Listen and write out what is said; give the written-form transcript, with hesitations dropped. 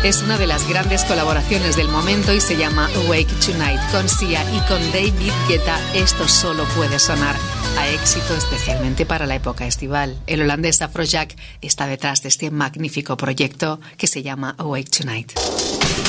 Es una de las grandes colaboraciones del momento y se llama Awake Tonight. Con Sia y con David Guetta, esto solo puede sonar a éxito, especialmente para la época estival. El holandés Afrojack está detrás de este magnífico proyecto que se llama Awake Tonight.